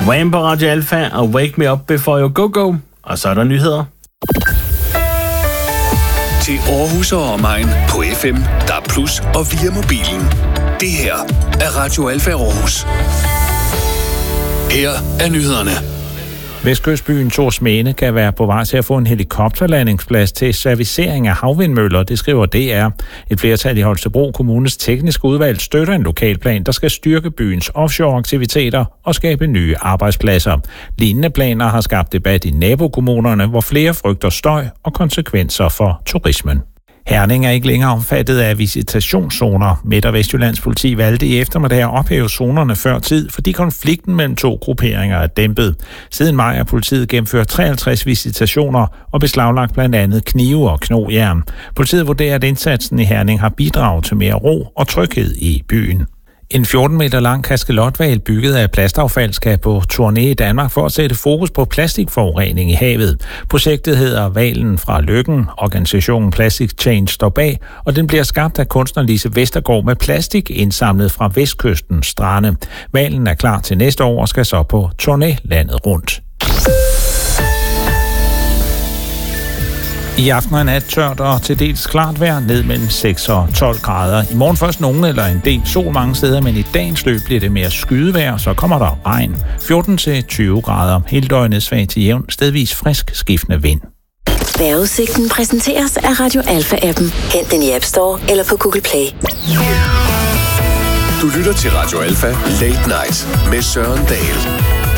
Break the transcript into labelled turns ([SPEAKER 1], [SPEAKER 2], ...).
[SPEAKER 1] Wham på Radio Alpha og Wake Me Up Before You Go Go. Og så er der nyheder.
[SPEAKER 2] Til Aarhus og omegn på FM, DAB+ og via mobilen. Det her er Radio Alpha Aarhus. Her er nyhederne.
[SPEAKER 3] Vestkystbyen Thorsminde kan være på vej til at få en helikopterlandingsplads til servicering af havvindmøller, det skriver DR. Et flertal i Holstebro Kommunes tekniske udvalg støtter en lokalplan, der skal styrke byens offshore-aktiviteter og skabe nye arbejdspladser. Lignende planer har skabt debat i nabokommunerne, hvor flere frygter støj og konsekvenser for turismen. Herning er ikke længere omfattet af visitationszoner. Midt- og Vestjyllands politi valgte i eftermiddag at ophæve zonerne før tid, fordi konflikten mellem to grupperinger er dæmpet. Siden maj har politiet gennemført 53 visitationer og beslaglagt blandt andet knive og knogjern. Politiet vurderer, at indsatsen i Herning har bidraget til mere ro og tryghed i byen. En 14 meter lang kaskelothval bygget af plastaffald skal på turné i Danmark for at sætte fokus på plastikforurening i havet. Projektet hedder Hvalen fra Løkken. Organisationen Plastic Change står bag, og den bliver skabt af kunstner Lise Vestergaard med plastik indsamlet fra Vestkystens strande. Hvalen er klar til næste år og skal så på turné landet rundt. I aften og nat tørt og til dels klart vejr, ned mellem 6 og 12 grader. I morgen først nogen eller en del sol mange steder, men i dagens løb bliver det mere skydevejr, så kommer der regn. 14 til 20 grader. Hele døgnet svag til jævn, stedvis frisk skiftende vind.
[SPEAKER 4] Vejrudsigten præsenteres af Radio Alpha-appen. Hent den i App Store eller på Google Play.
[SPEAKER 2] Du lytter til Radio Alpha Late Night med Søren Dahl.